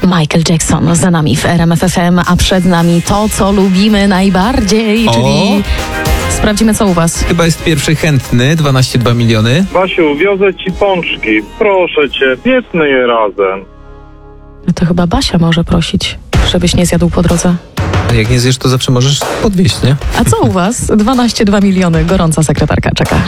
Michael Jackson za nami w RMF FM, a przed nami to, co lubimy najbardziej, czyli sprawdzimy, co u was. Chyba jest pierwszy chętny, 12,2 miliony. Basiu, wiozę ci pączki. Proszę cię, zjedzmy je razem. No to chyba Basia może prosić, żebyś nie zjadł po drodze. A jak nie zjesz, to zawsze możesz podwieźć, nie? A co u was? 12,2 miliony, gorąca sekretarka czeka.